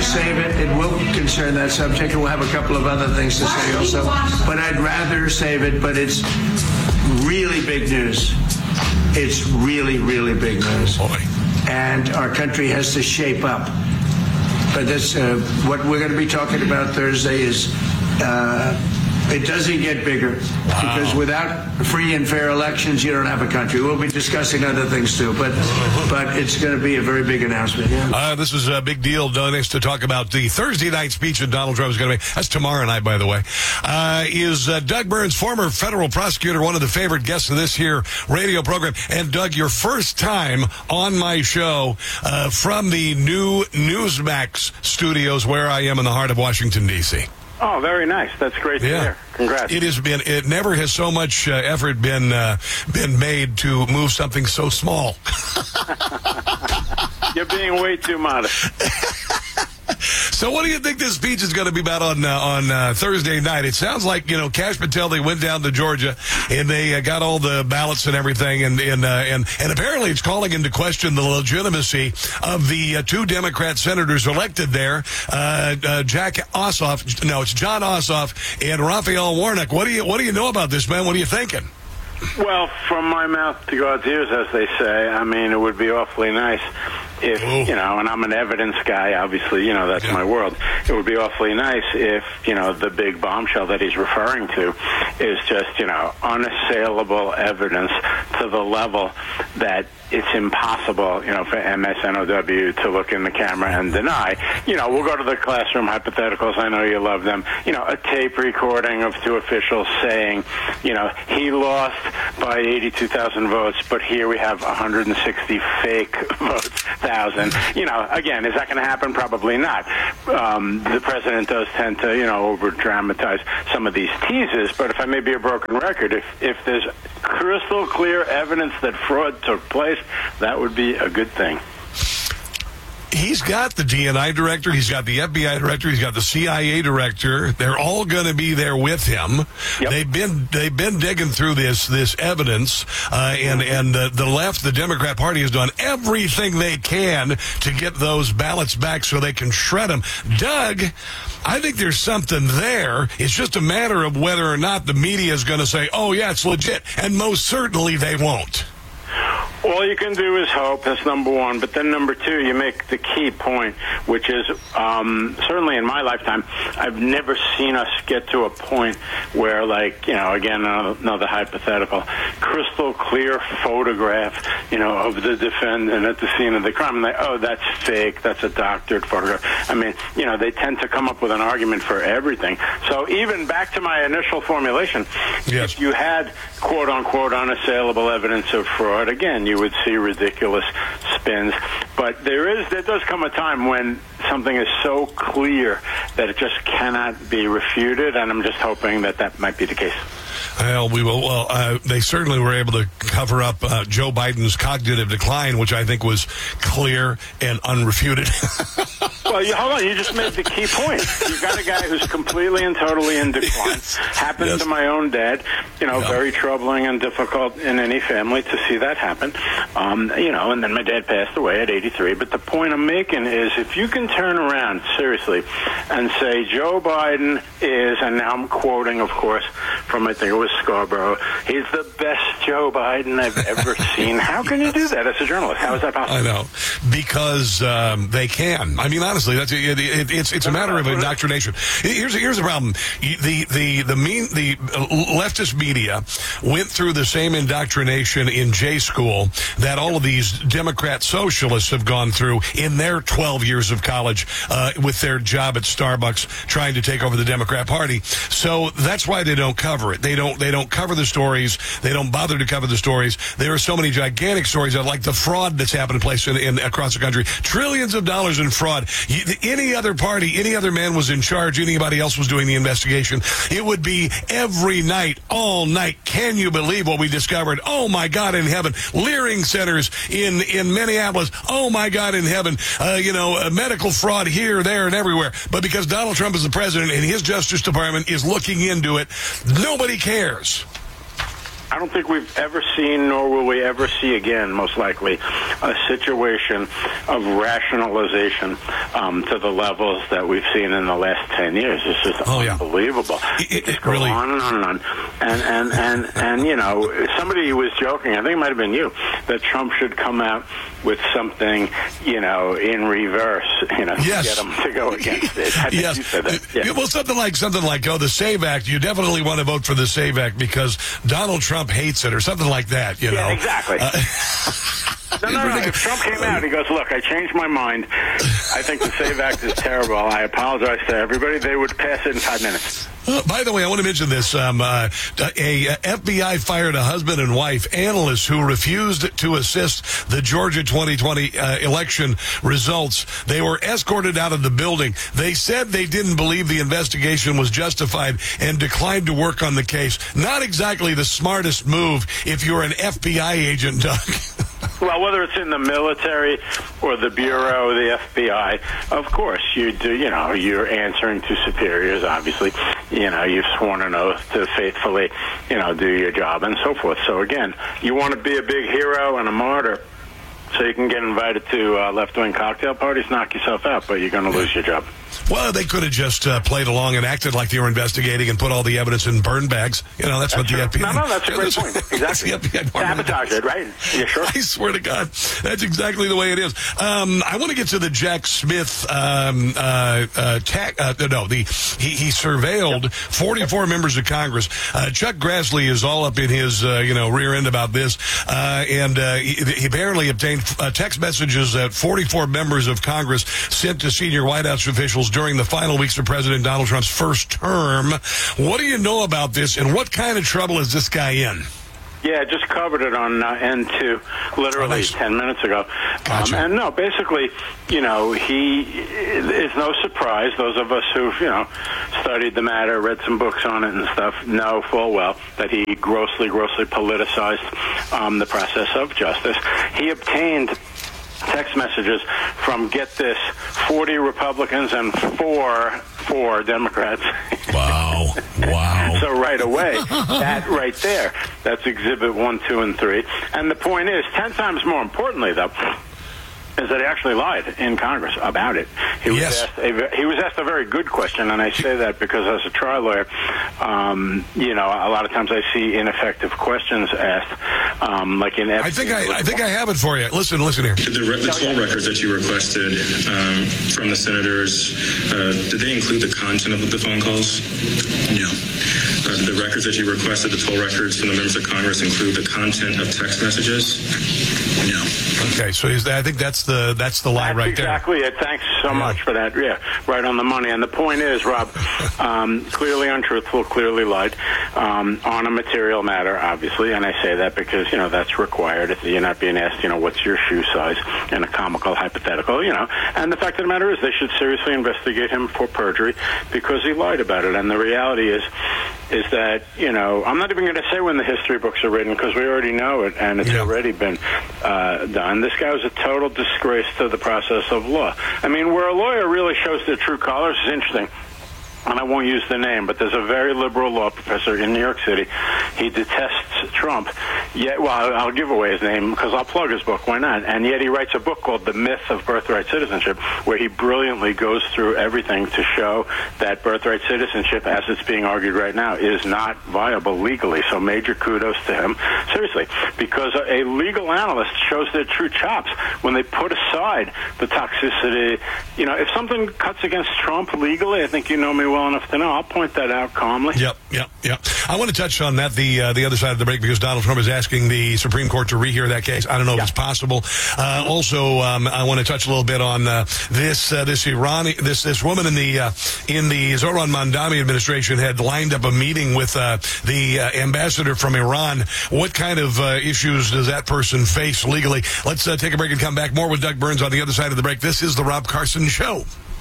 save it. It will concern that subject, and we'll have a couple of other things to say also. But I'd rather save it, but it's really big news. It's really, really big news. Boy. And our country has to shape up. But that's what we're going to be talking about Thursday is it doesn't get bigger. Because without free and fair elections, you don't have a country. We'll be discussing other things, too. But it's going to be a very big announcement. Yeah. This is a big deal. Next to talk about the Thursday night speech that Donald Trump is going to make. That's tomorrow night, by the way. Is Doug Burns, former federal prosecutor, one of the favorite guests of this here radio program. And, Doug, your first time on my show from the new Newsmax studios where I am in the heart of Washington, D.C. Oh, very nice. That's great to hear. Congrats. It never has so much effort been made to move something so small. You're being way too modest. So what do you think this speech is going to be about on Thursday night? It sounds like, Kash Patel, they went down to Georgia and they got all the ballots and everything, and apparently it's calling into question the legitimacy of the two Democrat senators elected there, John Ossoff and Raphael Warnock. What do you know about this, man? What are you thinking? Well, from my mouth to God's ears, as they say, I mean, it would be awfully nice if, and I'm an evidence guy, obviously, that's my world. It would be awfully nice if, the big bombshell that he's referring to is just, unassailable evidence to the level that it's impossible, for MSNOW to look in the camera and deny. We'll go to the classroom hypotheticals. I know you love them. A tape recording of two officials saying, he lost by 82,000 votes, but here we have 160 fake votes, thousand. Again, is that going to happen? Probably not. The president does tend to, over-dramatize some of these teases, but if I may be a broken record, if there's crystal clear evidence that fraud took place, that would be a good thing. He's got the DNI director, he's got the FBI director, he's got the CIA director. They're all going to be there with him. Yep. They've been digging through this evidence, and the left, the Democrat Party, has done everything they can to get those ballots back so they can shred them. Doug, I think there's something there. It's just a matter of whether or not the media is going to say, "Oh yeah, it's legit," and most certainly they won't. All you can do is hope. That's number one. But then number two, you make the key point, which is certainly in my lifetime, I've never seen us get to a point where, again, another hypothetical, crystal clear photograph, of the defendant at the scene of the crime. And that's fake. That's a doctored photograph. I mean, they tend to come up with an argument for everything. So even back to my initial formulation, yes. If you had, quote unquote, unassailable evidence of fraud, again, you would see ridiculous spins. But there does come a time when something is so clear that it just cannot be refuted, and I'm just hoping that might be the case. Well, we will. Well, they certainly were able to cover up Joe Biden's cognitive decline, which I think was clear and unrefuted. Well, hold on. You just made the key point. You've got a guy who's completely and totally in decline. Happened to my own dad. Very troubling and difficult in any family to see that happen. And then my dad passed away at 83. But the point I'm making is if you can turn around, seriously, and say Joe Biden is, and now I'm quoting, of course, from I think it was Scarborough, he's the best Joe Biden I've ever seen. How can you do that as a journalist? How is that possible? I know. Because they can. I mean, honestly, it's a matter of indoctrination. Here's the problem. The leftist media went through the same indoctrination in J school that all of these Democrat socialists have gone through in their 12 years of college with their job at Starbucks trying to take over the Democrat Party. So that's why they don't cover it. They don't cover the stories. They don't bother to cover the stories. There are so many gigantic stories like the fraud that's happened in place across the country. Trillions of dollars in fraud. Any other party, any other man was in charge, anybody else was doing the investigation, it would be every night, all night. Can you believe what we discovered? Oh, my God in heaven. Leering centers in Minneapolis. Oh, my God in heaven. Medical fraud here, there, and everywhere. But because Donald Trump is the president and his Justice Department is looking into it, nobody cares. I don't think we've ever seen, nor will we ever see again, most likely, a situation of rationalization to the levels that we've seen in the last 10 years. It's just unbelievable. It goes really on and on and on. And you know, somebody was joking, I think it might have been you, that Trump should come out with something, you know, in reverse, you know, to get him to go against it. I think you said that. Yeah. Well, something like, the SAVE Act. You definitely want to vote for the SAVE Act because Donald Trump hates it, or something like that. You know, exactly. No. If Trump came out and he goes, look, I changed my mind. I think the SAVE Act is terrible. I apologize to everybody. They would pass it in 5 minutes. By the way, I want to mention this. A FBI fired a husband and wife analysts who refused to assist the Georgia 2020 election results. They were escorted out of the building. They said they didn't believe the investigation was justified and declined to work on the case. Not exactly the smartest move if you're an FBI agent, Doug. Well, whether it's in the military or the Bureau, the FBI, of course, you do. You know, you're answering to superiors, obviously. You know, you've sworn an oath to faithfully, you know, do your job and so forth. So, again, you want to be a big hero and a martyr so you can get invited to left-wing cocktail parties, knock yourself out, but you're going to lose your job. Well, they could have just played along and acted like they were investigating and put all the evidence in burn bags. You know, that's what the FBI... No, that's a great point. Exactly. Sabotage it, right? You sure? I swear to God, that's exactly the way it is. I want to get to the Jack Smith he surveilled 44 members of Congress. Chuck Grassley is all up in his rear end about this, and he apparently obtained text messages that 44 members of Congress sent to senior White House officials during the final weeks of President Donald Trump's first term. What do you know about this, and what kind of trouble is this guy in? Yeah, I just covered it on N2 literally 10 minutes ago. Gotcha. And no, basically, you know, he is no surprise. Those of us who've, you know, studied the matter, read some books on it and stuff, know full well that he grossly politicized the process of justice. He obtained text messages from, get this, 40 Republicans and four Democrats. Wow. So right away, that right there, that's Exhibit 1, 2, and 3. And the point is, 10 times more importantly, though, is that he actually lied in Congress about it. He was asked a very good question, and I say that because as a trial lawyer, you know, a lot of times I see ineffective questions asked, like in Epstein. I think I have it for you. Listen here. The toll records that you requested from the senators, did they include the content of the phone calls? No. The records that you requested, the toll records from the members of Congress, include the content of text messages? No. Okay, so I think that's the lie right there. Exactly it. Thanks so much for that. Yeah, right on the money. And the point is, Rob, clearly untruthful, clearly lied on a material matter, obviously. And I say that because, you know, that's required. You're not being asked, you know, what's your shoe size in a comical hypothetical, you know. And the fact of the matter is they should seriously investigate him for perjury because he lied about it. And the reality is that, you know, I'm not even going to say when the history books are written because we already know it and it's already been done. This guy was a total disgrace to the process of law. I mean, where a lawyer really shows their true colors is interesting. And I won't use the name, but there's a very liberal law professor in New York City. He detests Trump. Yet, well, I'll give away his name because I'll plug his book. Why not? And yet he writes a book called The Myth of Birthright Citizenship, where he brilliantly goes through everything to show that birthright citizenship, as it's being argued right now, is not viable legally. So major kudos to him. Seriously, because a legal analyst shows their true chops when they put aside the toxicity. You know, if something cuts against Trump legally, I think you know me well enough to know. I'll point that out calmly. Yep. I want to touch on that, the other side of the break, because Donald Trump is asking the Supreme Court to rehear that case. I don't know if it's possible. Also, I want to touch a little bit on this woman in the Zoran Mandami administration had lined up a meeting with the ambassador from Iran. What kind of issues does that person face legally? Let's take a break and come back. More with Doug Burns on the other side of the break. This is the Rob Carson Show.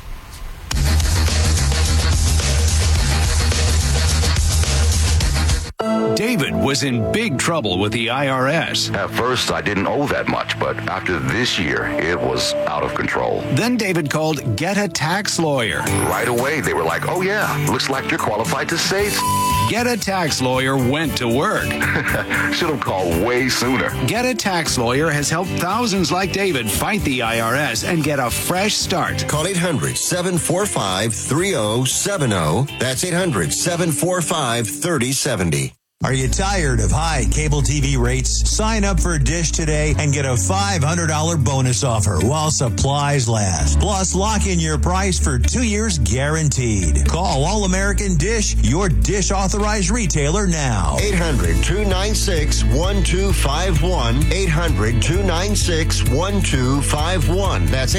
David was in big trouble with the IRS. At first, I didn't owe that much, but after this year, it was out of control. Then David called Get a Tax Lawyer. Right away, they were like, oh yeah, looks like you're qualified to save. Get a Tax Lawyer went to work. Should have called way sooner. Get a Tax Lawyer has helped thousands like David fight the IRS and get a fresh start. Call 800-745-3070. That's 800-745-3070. Are you tired of high cable TV rates? Sign up for Dish today and get a $500 bonus offer while supplies last. Plus, lock in your price for 2 years guaranteed. Call All American Dish, your Dish authorized retailer now. 800-296-1251. 800-296-1251. That's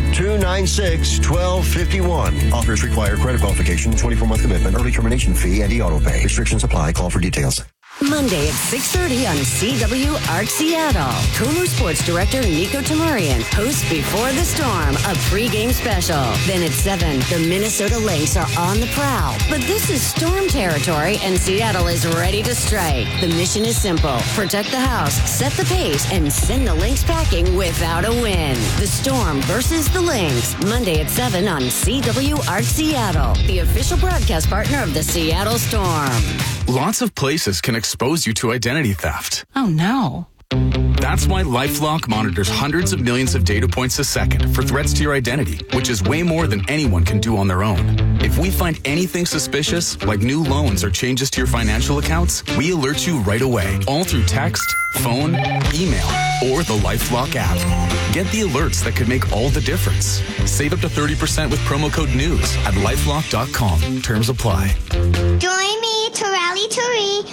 800-296-1251. Offers require credit qualification, 24-month commitment, early termination fee, and e-auto pay. Restrictions apply. Call for details. Monday at 6:30 on CWRC Seattle. KOMU Sports Director Nico Tamurian hosts Before the Storm, a pregame special. Then at 7, the Minnesota Lynx are on the prowl. But this is Storm territory, and Seattle is ready to strike. The mission is simple. Protect the house, set the pace, and send the Lynx packing without a win. The Storm versus the Lynx. Monday at 7 on CWRC Seattle, the official broadcast partner of the Seattle Storm. Lots of places can expose you to identity theft. Oh, no. That's why LifeLock monitors hundreds of millions of data points a second for threats to your identity, which is way more than anyone can do on their own. If we find anything suspicious, like new loans or changes to your financial accounts, we alert you right away, all through text, phone, email, or the LifeLock app. Get the alerts that could make all the difference. Save up to 30% with promo code NEWS at LifeLock.com. Terms apply. Join me to rally to read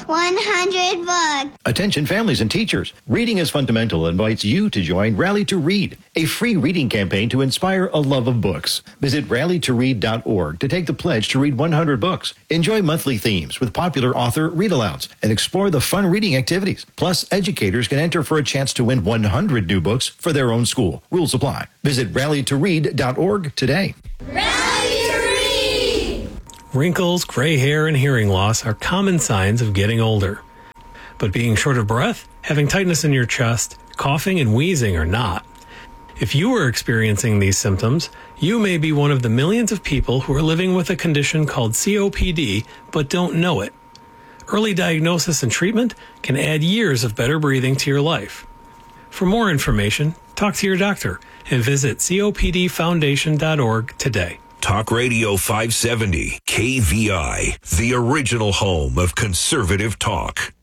100 books. Attention families and teachers. Reading is Fundamental invites you to join Rally to Read, a free reading campaign to inspire a love of books. Visit rallytoread.org to take the pledge to read 100 books. Enjoy monthly themes with popular author read-alouds and explore the fun reading activities. Plus, educators can enter for a chance to win 100 new books for their own school. Rules apply. Visit rallytoread.org today. Rally to read! Wrinkles, gray hair, and hearing loss are common signs of getting older. But being short of breath, having tightness in your chest, coughing, and wheezing are not. If you are experiencing these symptoms, you may be one of the millions of people who are living with a condition called COPD but don't know it. Early diagnosis and treatment can add years of better breathing to your life. For more information, talk to your doctor and visit copdfoundation.org today. Talk Radio 570, KVI, the original home of conservative talk.